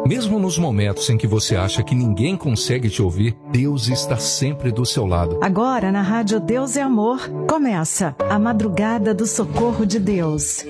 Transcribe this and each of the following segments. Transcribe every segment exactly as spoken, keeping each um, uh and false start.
Mesmo nos momentos em que você acha que ninguém consegue te ouvir, Deus está sempre do seu lado. Agora na Rádio Deus é Amor, começa a Madrugada do Socorro de Deus.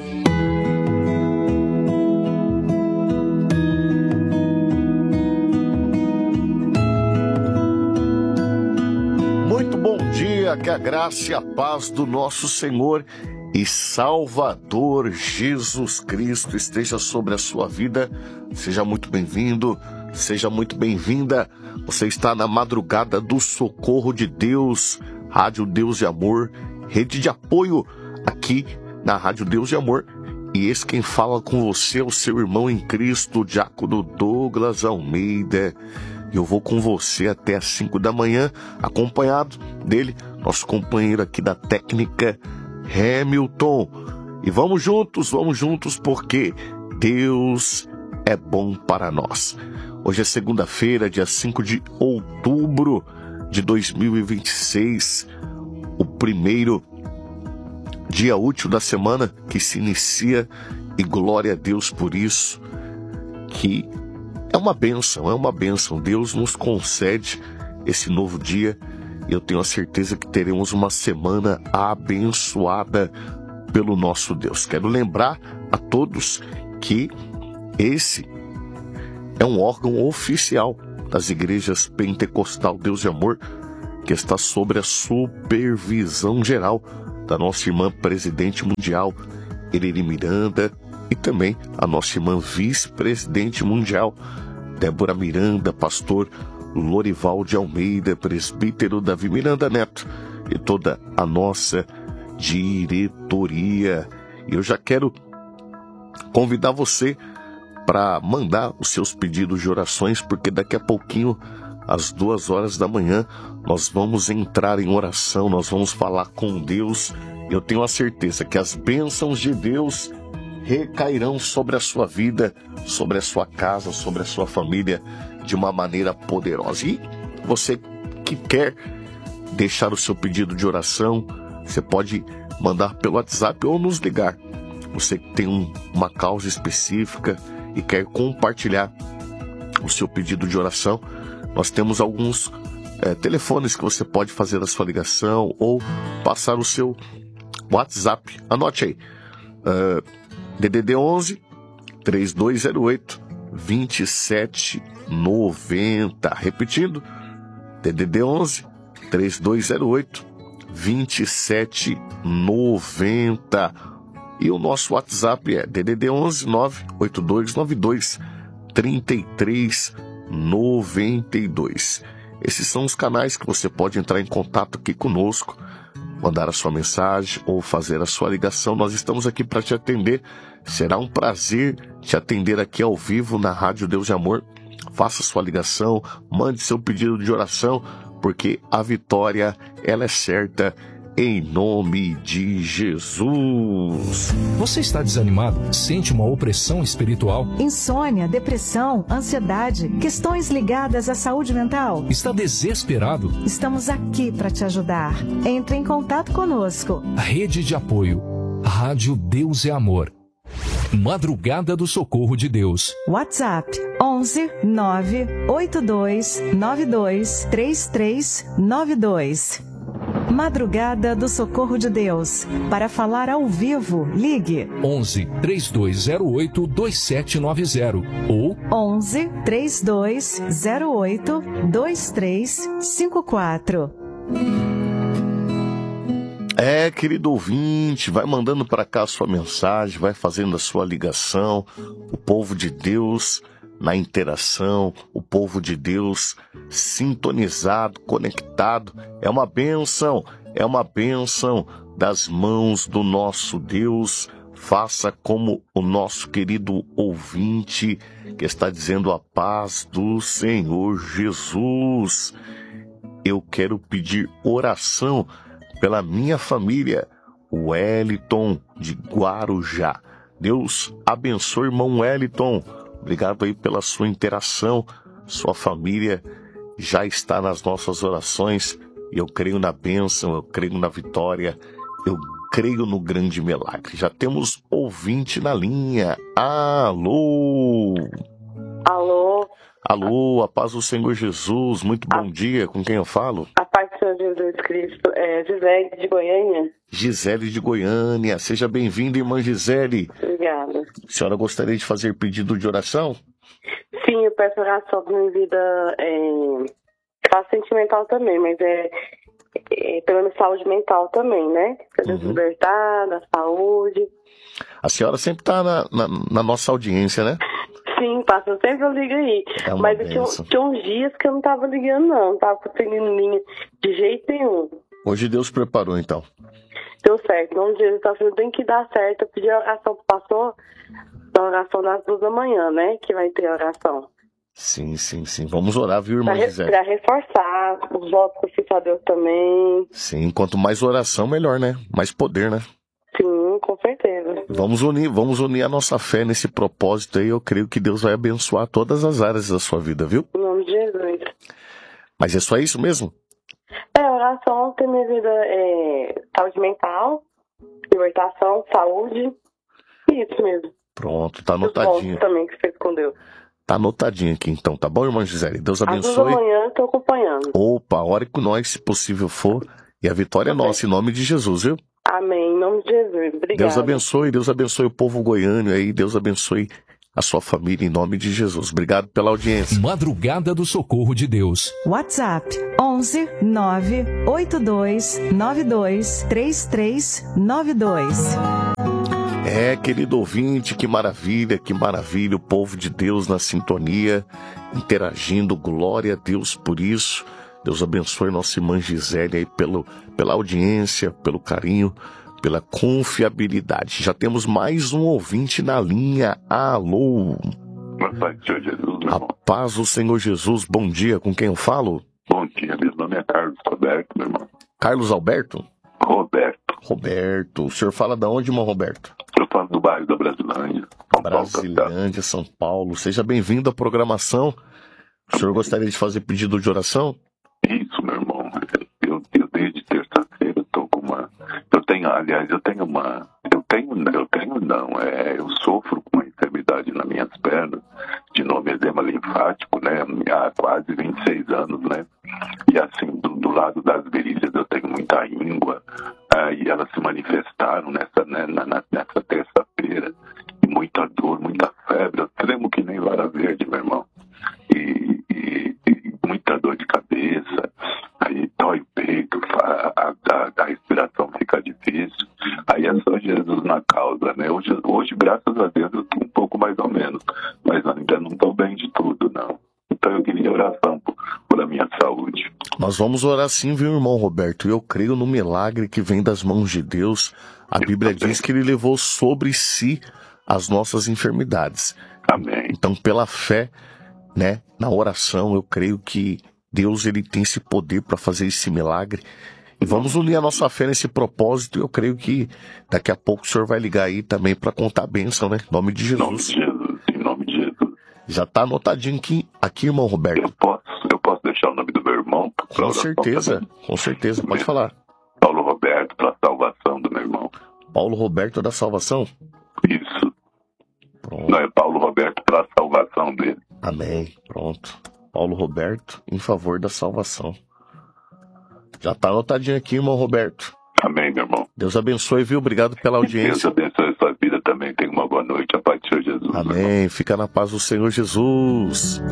Muito bom dia, que a graça e a paz do nosso Senhor e Salvador Jesus Cristo esteja sobre a sua vida. Seja muito bem-vindo, seja muito bem-vinda. Você está na Madrugada do Socorro de Deus, Rádio Deus e Amor, rede de apoio aqui na Rádio Deus e Amor. E esse quem fala com você é o seu irmão em Cristo, Diácono Douglas Almeida. Eu vou com você até às cinco da manhã, acompanhado dele, nosso companheiro aqui da técnica, Hamilton. E vamos juntos, vamos juntos, porque Deus é bom para nós. Hoje é segunda-feira, dia cinco de outubro de dois mil e vinte e seis, o primeiro dia útil da semana que se inicia, e glória a Deus por isso, que é uma bênção, é uma bênção. Deus nos concede esse novo dia e eu tenho a certeza que teremos uma semana abençoada pelo nosso Deus. Quero lembrar a todos que esse é um órgão oficial das igrejas Pentecostal Deus e Amor, que está sob a supervisão geral da nossa irmã presidente mundial, Ereli Miranda, e também a nossa irmã vice-presidente mundial, Débora Miranda, pastor Lorival de Almeida, presbítero Davi Miranda Neto, e toda a nossa diretoria. E eu já quero convidar você para mandar os seus pedidos de orações, porque daqui a pouquinho, às duas horas da manhã, nós vamos entrar em oração, nós vamos falar com Deus. Eu tenho a certeza que as bênçãos de Deus recairão sobre a sua vida, sobre a sua casa, sobre a sua família, de uma maneira poderosa. E você que quer deixar o seu pedido de oração, você pode mandar pelo WhatsApp ou nos ligar. Você que tem um, uma causa específica e quer compartilhar o seu pedido de oração, nós temos alguns é, telefones que você pode fazer a sua ligação ou passar o seu WhatsApp. Anote aí. Uh, D D D onze, três dois zero oito, dois sete nove zero. Repetindo, D D D onze, três dois zero oito, dois sete nove zero. E o nosso WhatsApp é D D D onze, nove oito dois nove dois, três três nove dois. Esses são os canais que você pode entrar em contato aqui conosco, mandar a sua mensagem ou fazer a sua ligação. Nós estamos aqui para te atender. Será um prazer te atender aqui ao vivo na Rádio Deus e Amor. Faça sua ligação, mande seu pedido de oração, porque a vitória, ela é certa, em nome de Jesus. Você está desanimado? Sente uma opressão espiritual? Insônia, depressão, ansiedade, questões ligadas à saúde mental? Está desesperado? Estamos aqui para te ajudar. Entre em contato conosco. Rede de apoio, Rádio Deus é Amor. Madrugada do Socorro de Deus. WhatsApp onze nove oito dois nove dois três três nove dois. Madrugada do Socorro de Deus. Para falar ao vivo, ligue onze três dois zero oito dois sete nove zero ou onze três dois zero oito dois três cinco quatro. É, querido ouvinte, vai mandando para cá a sua mensagem, vai fazendo a sua ligação. O povo de Deus na interação, o povo de Deus sintonizado, conectado. É uma bênção, é uma bênção das mãos do nosso Deus. Faça como o nosso querido ouvinte que está dizendo a paz do Senhor Jesus. Eu quero pedir oração pela minha família, o Wellington de Guarujá. Deus abençoe, irmão Wellington. Obrigado aí pela sua interação. Sua família já está nas nossas orações. E eu creio na bênção, eu creio na vitória, eu creio no grande milagre. Já temos ouvinte na linha. Alô! Alô? Alô, a paz do Senhor Jesus, muito bom a... dia, com quem eu falo? A paz do Senhor Jesus Cristo, é Gisele de Goiânia. Gisele de Goiânia, seja bem-vinda, irmã Gisele. Obrigada. A senhora gostaria de fazer pedido de oração? Sim, eu peço oração para minha vida, é, classe sentimental também, mas é, é pela minha saúde mental também, né? Pela uhum. liberdade, da saúde. A senhora sempre está na, na, na nossa audiência, né? Sim, passa, sempre eu ligo aí. É mas tinha, tinha uns dias que eu não tava ligando, não. Não tava conseguindo linha de jeito nenhum. Hoje Deus preparou, então. Deu certo. Então, Jesus tá falando, tem que dar certo. Eu pedi a oração pro pastor, da oração das duas da manhã, né? Que vai ter oração. Sim, sim, sim. Vamos orar, viu, irmã Gisele? Pra reforçar os votos que eu fiz a Deus também. Sim, quanto mais oração, melhor, né? Mais poder, né? Sim, com certeza. Vamos unir, vamos unir a nossa fé nesse propósito aí. Eu creio que Deus vai abençoar todas as áreas da sua vida, viu? Em nome de Jesus. Mas é só isso mesmo? É, oração tem minha vida, é, saúde mental, libertação, saúde, isso mesmo. Pronto, tá anotadinho. também que você escondeu. Tá anotadinho aqui então, tá bom, irmã Gisele? Deus abençoe. Às duas da manhã eu tô acompanhando. Opa, a hora que nós, se possível for, e a vitória okay. é nossa, em nome de Jesus, viu? Amém, em nome de Jesus. Obrigada. Deus abençoe, Deus abençoe o povo goiano aí, Deus abençoe a sua família em nome de Jesus. Obrigado pela audiência. Madrugada do Socorro de Deus. WhatsApp onze nove oito dois nove dois três três nove dois. É, querido ouvinte, que maravilha, que maravilha, o povo de Deus na sintonia, interagindo, glória a Deus por isso. Deus abençoe nossa irmã Gisele aí pelo, pela audiência, pelo carinho, pela confiabilidade. Já temos mais um ouvinte na linha. Alô? A paz do Senhor Jesus, meu irmão. A paz do Senhor Jesus, bom dia, com quem eu falo? Bom dia, meu nome é Carlos Alberto, meu irmão. Carlos Alberto? Roberto. Roberto, o senhor fala de onde, irmão Roberto? Eu falo do bairro da Brasilândia. São Brasilândia, São Paulo. Seja bem-vindo à programação. O senhor gostaria de fazer pedido de oração? Isso, meu irmão. Eu, eu desde terça-feira tô com uma... Eu tenho, aliás, eu tenho uma... Eu tenho, eu tenho não, é... Eu sofro com uma enfermidade nas minhas pernas, de nome edema linfático, né? Há quase vinte e seis anos, né? E assim, do, do lado das virilhas eu tenho muita íngua, ah, e elas se manifestaram nessa, né, na, nessa terça-feira. E muita dor, muita febre. Eu tremo que nem vara verde, meu irmão. E, e, e muita dor de cabeça, aí dói o peito, a, a, a respiração fica difícil. Aí é só Jesus na causa, né? Hoje, hoje, graças a Deus, eu estou um pouco mais ou menos, mas ainda não estou bem de tudo, não. Então eu queria oração por, por a minha saúde. Nós vamos orar sim, viu, irmão Roberto? Eu creio no milagre que vem das mãos de Deus. A eu Bíblia também. Diz que Ele levou sobre si as nossas enfermidades. Amém. Então, pela fé, né, na oração, eu creio que Deus ele tem esse poder para fazer esse milagre. E vamos unir a nossa fé nesse propósito. Eu creio que daqui a pouco o senhor vai ligar aí também para contar a bênção, né? Em nome de Jesus. Em nome de Jesus, em nome de Jesus. Já tá anotadinho aqui, aqui, irmão Roberto. Eu posso, eu posso deixar o nome do meu irmão? Com certeza, com certeza, pode falar. Paulo Roberto, para a salvação do meu irmão. Paulo Roberto da salvação? Isso. Pronto. Não, é Paulo Roberto para a salvação dele. Amém, pronto. Paulo Roberto em favor da salvação. Já tá anotadinho aqui, irmão Roberto. Amém, meu irmão. Deus abençoe, viu? Obrigado pela audiência. Deus abençoe a sua vida também. Tenha uma boa noite. A paz do Senhor Jesus. Amém. Fica na paz do Senhor Jesus.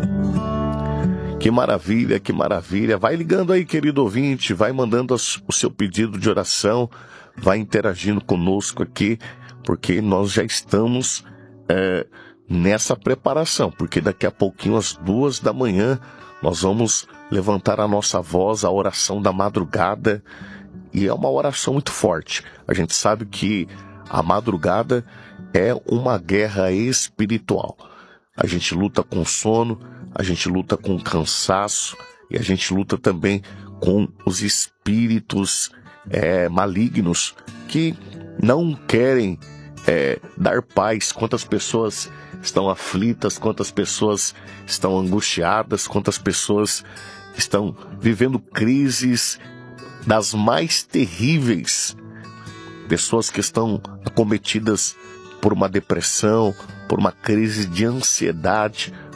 Que maravilha, que maravilha. Vai ligando aí, querido ouvinte. Vai mandando o seu pedido de oração. Vai interagindo conosco aqui. Porque nós já estamos é, nessa preparação. Porque daqui a pouquinho, às duas da manhã, nós vamos levantar a nossa voz, a oração da madrugada. E é uma oração muito forte. A gente sabe que a madrugada é uma guerra espiritual. A gente luta com sono, a gente luta com cansaço e a gente luta também com os espíritos é, malignos que não querem é, dar paz. Quantas pessoas estão aflitas, quantas pessoas estão angustiadas, quantas pessoas estão vivendo crises das mais terríveis, pessoas que estão acometidas por uma depressão, por uma crise de ansiedade,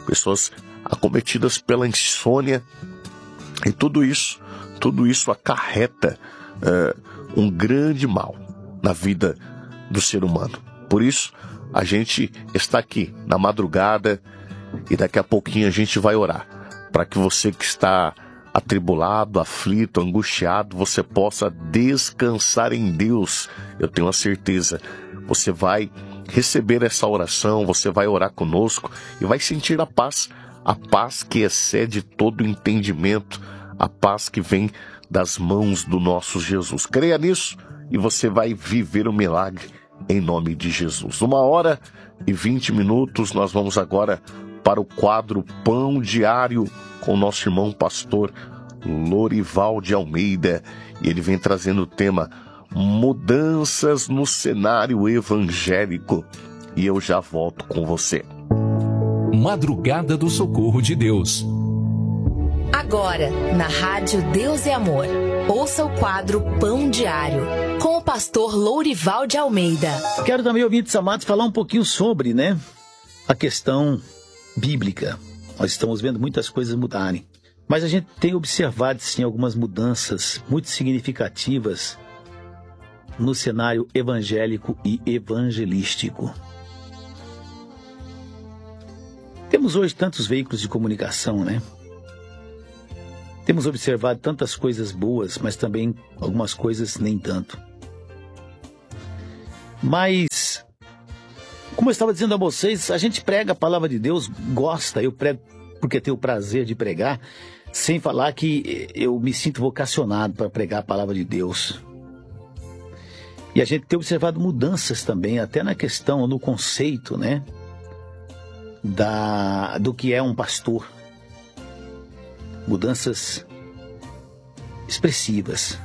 pessoas acometidas pela insônia. E tudo isso, tudo isso acarreta uh, um grande mal na vida do ser humano. Por isso, a gente está aqui na madrugada e daqui a pouquinho a gente vai orar para que você que está atribulado, aflito, angustiado, você possa descansar em Deus. Eu tenho a certeza, você vai receber essa oração, você vai orar conosco e vai sentir a paz, a paz que excede todo entendimento, a paz que vem das mãos do nosso Jesus. Creia nisso e você vai viver um milagre em nome de Jesus. Uma hora e vinte minutos, nós vamos agora para o quadro Pão Diário com o nosso irmão pastor Lorival de Almeida. E ele vem trazendo o tema Mudanças no Cenário Evangélico. E eu já volto com você. Madrugada do Socorro de Deus. Agora, na Rádio Deus é Amor, ouça o quadro Pão Diário, com o pastor Lorival de Almeida. Quero também, ouvintes amados, falar um pouquinho sobre, né, a questão bíblica. Nós estamos vendo muitas coisas mudarem, mas a gente tem observado, sim, algumas mudanças muito significativas no cenário evangélico e evangelístico. Temos hoje tantos veículos de comunicação, né? Temos observado tantas coisas boas, mas também algumas coisas nem tanto. Mas, como eu estava dizendo a vocês, a gente prega a palavra de Deus, gosta, eu prego porque tenho o prazer de pregar, sem falar que eu me sinto vocacionado para pregar a palavra de Deus. E a gente tem observado mudanças também, até na questão, no conceito, né, da, do que é um pastor. Mudanças expressivas.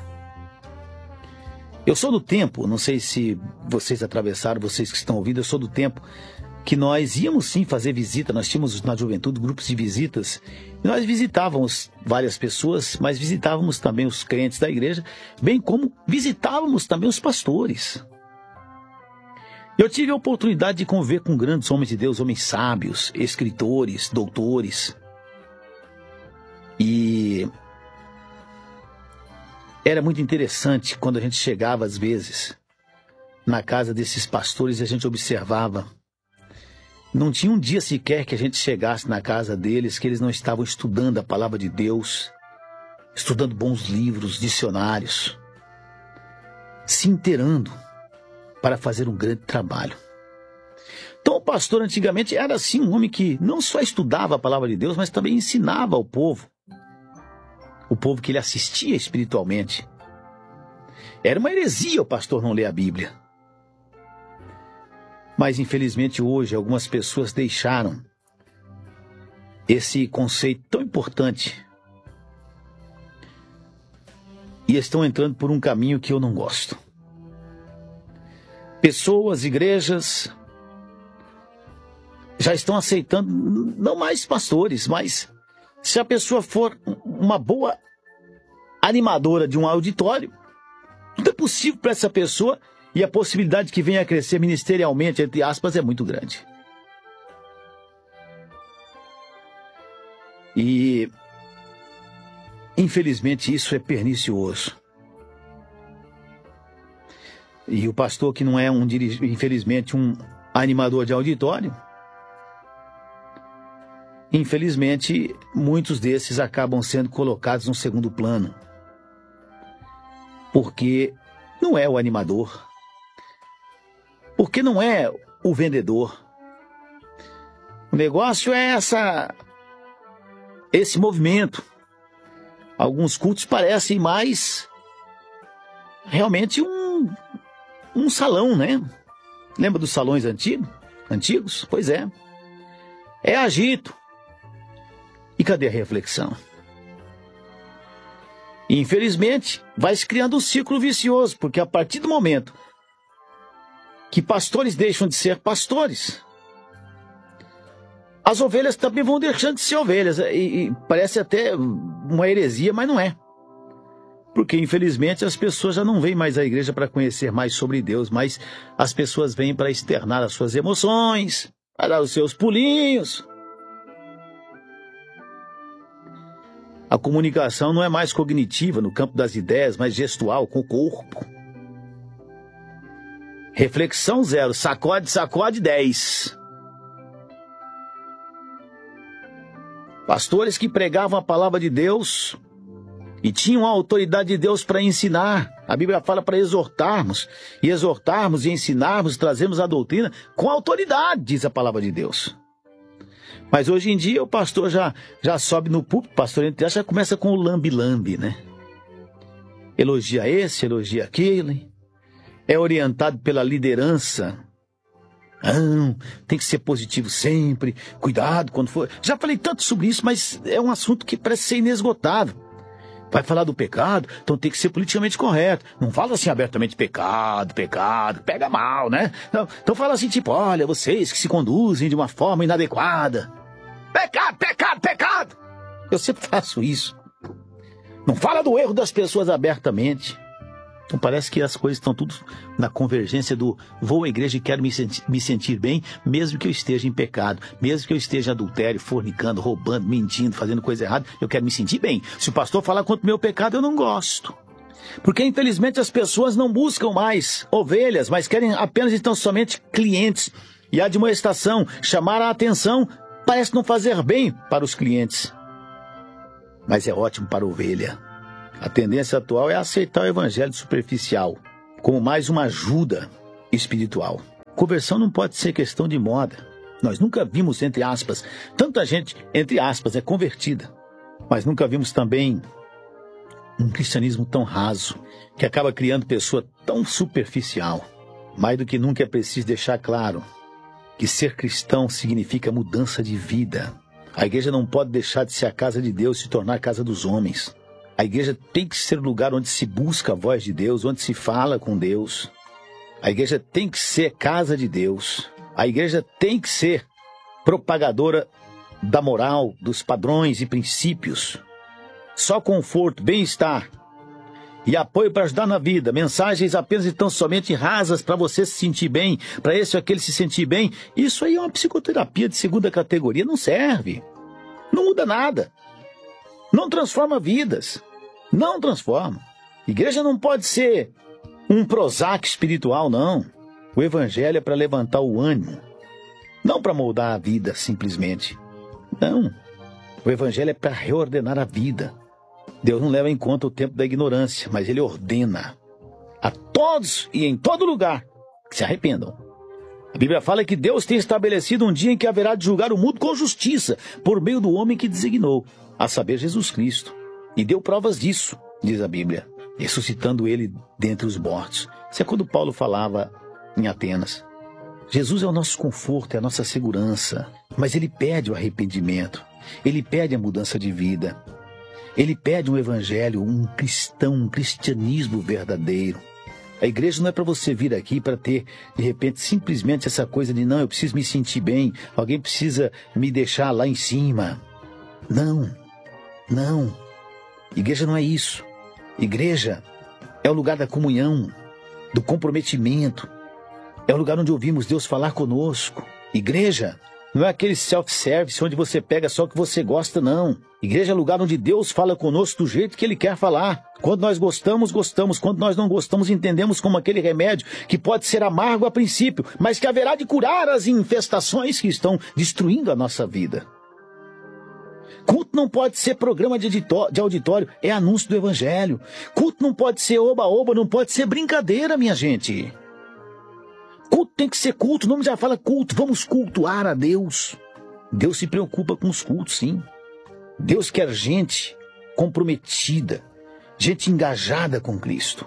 Eu sou do tempo, não sei se vocês atravessaram, vocês que estão ouvindo, eu sou do tempo que nós íamos sim fazer visita, nós tínhamos na juventude grupos de visitas, e nós visitávamos várias pessoas, mas visitávamos também os crentes da igreja, bem como visitávamos também os pastores. Eu tive a oportunidade de conviver com grandes homens de Deus, homens sábios, escritores, doutores. E era muito interessante quando a gente chegava, às vezes, na casa desses pastores e a gente observava. Não tinha um dia sequer que a gente chegasse na casa deles que eles não estavam estudando a palavra de Deus, estudando bons livros, dicionários, se inteirando para fazer um grande trabalho. Então o pastor antigamente era assim um homem que não só estudava a palavra de Deus, mas também ensinava ao povo. O povo que ele assistia espiritualmente. Era uma heresia o pastor não ler a Bíblia. Mas infelizmente hoje algumas pessoas deixaram esse conceito tão importante e estão entrando por um caminho que eu não gosto. Pessoas, igrejas já estão aceitando não mais pastores, mas se a pessoa for uma boa animadora de um auditório, tudo é possível para essa pessoa e a possibilidade que venha a crescer ministerialmente, entre aspas, é muito grande. E, infelizmente, isso é pernicioso. E o pastor que não é, um infelizmente, um animador de auditório, infelizmente, muitos desses acabam sendo colocados no segundo plano. Porque não é o animador. Porque não é o vendedor. O negócio é essa, esse movimento. Alguns cultos parecem mais realmente um, um salão, né? Lembra dos salões antigos? Antigos? Pois é. É agito. E cadê a reflexão? E, infelizmente, vai se criando um ciclo vicioso, porque a partir do momento que pastores deixam de ser pastores, as ovelhas também vão deixando de ser ovelhas. E, e parece até uma heresia, mas não é. Porque, infelizmente, as pessoas já não vêm mais à igreja para conhecer mais sobre Deus, mas as pessoas vêm para externar as suas emoções, para dar os seus pulinhos. A comunicação não é mais cognitiva no campo das ideias, mas gestual, com o corpo. Reflexão zero, sacode, sacode dez. Pastores que pregavam a palavra de Deus e tinham a autoridade de Deus para ensinar. A Bíblia fala para exortarmos, e exortarmos e ensinarmos, trazermos a doutrina com autoridade, diz a palavra de Deus. Mas hoje em dia o pastor já, já sobe no púlpito, o pastor entre aspas, já começa com o lambe-lambe, né? Elogia esse, elogia aquele, é orientado pela liderança. Não, tem que ser positivo sempre, cuidado quando for. Já falei tanto sobre isso, mas é um assunto que parece ser inesgotável. Vai falar do pecado, então tem que ser politicamente correto. Não fala assim abertamente pecado, pecado, pega mal, né? Não, então fala assim tipo, olha, vocês que se conduzem de uma forma inadequada. Pecado, pecado, pecado! Eu sempre faço isso. Não fala do erro das pessoas abertamente. Então parece que as coisas estão tudo na convergência do vou à igreja e quero me sentir, me sentir bem, mesmo que eu esteja em pecado, mesmo que eu esteja em adultério, fornicando, roubando, mentindo, fazendo coisa errada, eu quero me sentir bem. Se o pastor falar contra o meu pecado, eu não gosto. Porque infelizmente as pessoas não buscam mais ovelhas, mas querem apenas então somente clientes. E a admoestação, chamar a atenção, parece não fazer bem para os clientes, mas é ótimo para a ovelha. A tendência atual é aceitar o evangelho superficial como mais uma ajuda espiritual. Conversão não pode ser questão de moda. Nós nunca vimos, entre aspas, tanta gente, entre aspas, é convertida. Mas nunca vimos também um cristianismo tão raso, que acaba criando pessoa tão superficial. Mais do que nunca é preciso deixar claro que ser cristão significa mudança de vida. A igreja não pode deixar de ser a casa de Deus e se tornar a casa dos homens. A igreja tem que ser o lugar onde se busca a voz de Deus, onde se fala com Deus. A igreja tem que ser casa de Deus. A igreja tem que ser propagadora da moral, dos padrões e princípios. Só conforto, bem-estar e apoio para ajudar na vida. Mensagens apenas e tão somente rasas para você se sentir bem, para esse ou aquele se sentir bem. Isso aí é uma psicoterapia de segunda categoria, não serve. Não muda nada. Não transforma vidas. Não transforma. Igreja não pode ser um Prozac espiritual, não. O evangelho é para levantar o ânimo, não para moldar a vida simplesmente. Não. O evangelho é para reordenar a vida. Deus não leva em conta o tempo da ignorância, mas ele ordena a todos e em todo lugar que se arrependam. A Bíblia fala que Deus tem estabelecido um dia em que haverá de julgar o mundo com justiça, por meio do homem que designou, a saber, Jesus Cristo. E deu provas disso, diz a Bíblia, ressuscitando ele dentre os mortos. Isso é quando Paulo falava em Atenas. Jesus é o nosso conforto, é a nossa segurança, mas ele pede o arrependimento, ele pede a mudança de vida, ele pede um evangelho, um cristão, um cristianismo verdadeiro. A igreja não é para você vir aqui para ter, de repente, simplesmente essa coisa de não, eu preciso me sentir bem, alguém precisa me deixar lá em cima. Não, não. Igreja não é isso. Igreja é o lugar da comunhão, do comprometimento. É o lugar onde ouvimos Deus falar conosco. Igreja não é aquele self-service onde você pega só o que você gosta, não. Igreja é o lugar onde Deus fala conosco do jeito que Ele quer falar. Quando nós gostamos, gostamos. Quando nós não gostamos, entendemos como aquele remédio que pode ser amargo a princípio, mas que haverá de curar as infestações que estão destruindo a nossa vida. Culto não pode ser programa de, de auditório, é anúncio do evangelho. Culto não pode ser oba-oba, não pode ser brincadeira, minha gente. Culto tem que ser culto, o nome já fala culto, vamos cultuar a Deus. Deus se preocupa com os cultos, sim. Deus quer gente comprometida, gente engajada com Cristo.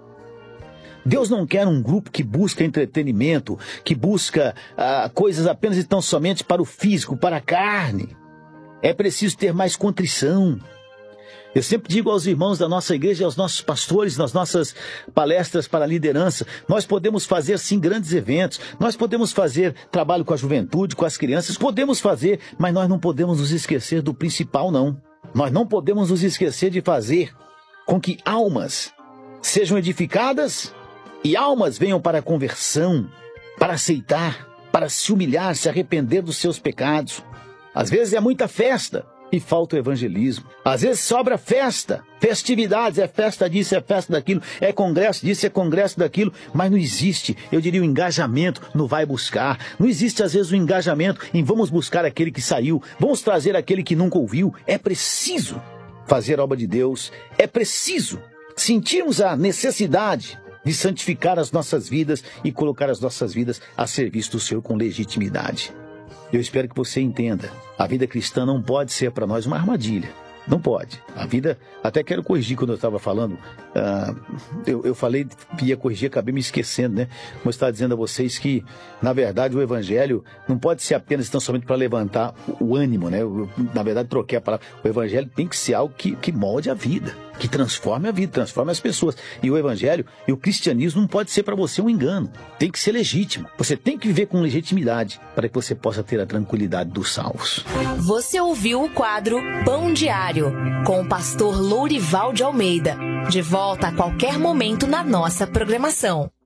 Deus não quer um grupo que busca entretenimento, que busca ah, coisas apenas e tão somente para o físico, para a carne. É preciso ter mais contrição. Eu sempre digo aos irmãos da nossa igreja e aos nossos pastores, nas nossas palestras para a liderança, nós podemos fazer sim grandes eventos, nós podemos fazer trabalho com a juventude, com as crianças, podemos fazer, mas nós não podemos nos esquecer do principal, não. Nós não podemos nos esquecer de fazer com que almas sejam edificadas e almas venham para a conversão, para aceitar, para se humilhar, se arrepender dos seus pecados. Às vezes é muita festa, e falta o evangelismo. Às vezes sobra festa, festividades, é festa disso, é festa daquilo, é congresso disso, é congresso daquilo, mas não existe, eu diria, o engajamento no vai buscar. Não existe, às vezes, o engajamento em vamos buscar aquele que saiu, vamos trazer aquele que nunca ouviu. É preciso fazer a obra de Deus, é preciso sentirmos a necessidade de santificar as nossas vidas e colocar as nossas vidas a serviço do Senhor com legitimidade. Eu espero que você entenda. A vida cristã não pode ser para nós uma armadilha. Não pode. A vida... Até quero corrigir quando eu estava falando. Uh, eu, eu falei que ia corrigir, acabei me esquecendo, né? Como eu estava dizendo a vocês que, na verdade, o evangelho não pode ser apenas tão somente para levantar o, o ânimo, né? Eu, na verdade, troquei a palavra. O evangelho tem que ser algo que, que molde a vida, que transforme a vida, transforme as pessoas. E o evangelho e o cristianismo não pode ser para você um engano. Tem que ser legítimo. Você tem que viver com legitimidade para que você possa ter a tranquilidade dos salvos. Você ouviu o quadro Pão Diário, com o pastor Lourival de Almeida. De volta a qualquer momento na nossa programação.